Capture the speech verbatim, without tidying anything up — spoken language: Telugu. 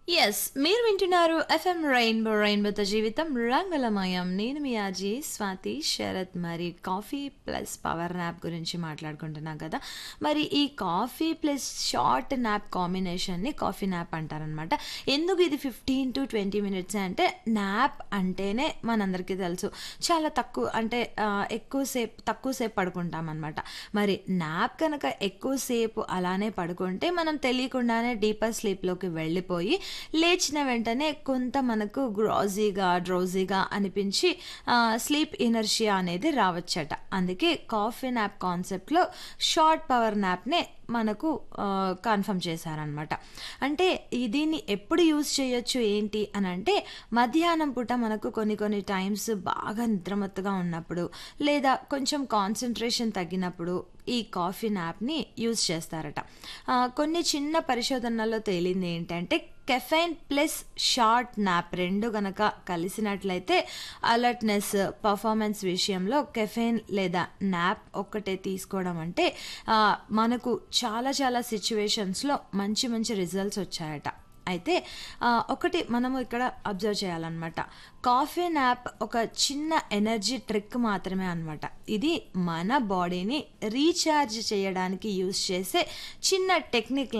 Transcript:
యెస్. మీరు వింటున్నారు ఎఫ్ఎం రెయిన్బో రెయిన్బోతో జీవితం రంగులమయం. నేను మీ ఆర్‌జే స్వాతి శరత్. మరి కాఫీ ప్లస్ పవర్ న్యాప్ గురించి మాట్లాడుకుంటున్నాం కదా! మరి ఈ coffee plus short nap కాంబినేషన్‌ని coffee nap అంటారనమాట. ఎందుకు ఇది పదిహేను టు ఇరవై మినిట్సే అంటే న్యాప్ అంటేనే మనందరికీ తెలుసు. చాలా తక్కువ అంటే ఆహ్, ఎక్కువ సేపు తక్కువ సేపు పడుకుంటామనమాట. మరి న్యాప్ కనుక ఎక్కువ సేపు అలానే పడుకుంటే మనం తెలియకుండానే డీపర్ స్లీప్‌లోకి వెళ్ళిపోయి లేచిన వెంటనే కొంత మనకు గ్రాజీగా, డ్రౌజీగా అనిపించి ఆహ్, స్లీప్ ఇనర్షియా అనేది రావచ్చట. అందుకే కాఫీ న్యాప్ కాన్సెప్ట్‌లో షార్ట్ పవర్ న్యాప్‌నే మనకు ఆహ్, కన్ఫర్మ్ చేశారనమాట. అంటే ఈ దీన్ని ఎప్పుడు యూజ్ చేయొచ్చు ఏంటి అనంటే, మధ్యాహ్నం పూట మనకు కొన్ని కొన్ని టైమ్స్ బాగా నిద్రమత్తుగా ఉన్నప్పుడు, లేదా కొంచెం కాన్సంట్రేషన్ తగ్గినప్పుడు ఈ కాఫీ న్యాప్‌ని యూజ్ చేస్తారట. ఆహ్, కొన్ని చిన్న పరిశోధనల్లో తేలింది ఏంటంటే, కెఫెయిన్ ప్లస్ షార్ట్ న్యాప్ రెండు గనక కలిసినట్లయితే అలర్ట్‌నెస్, పర్ఫార్మెన్స్ విషయంలో కెఫెయిన్ లేదా న్యాప్ ఒక్కటే తీసుకోవడం అంటే ఆహ్, మనకు చాలా చాలా సిట్యుయేషన్స్‌లో మంచి మంచి రిజల్ట్స్ వచ్చాయట. అయితే ఆహ్, ఒకటి మనము ఇక్కడ అబ్జర్వ్ చేయాలనమాట. కాఫీ న్యాప్ ఒక చిన్న ఎనర్జీ ట్రిక్ మాత్రమే అనమాట. ఇది మన బాడీని రీచార్జ్ చేయడానికి యూజ్ చేసే చిన్న టెక్నిక్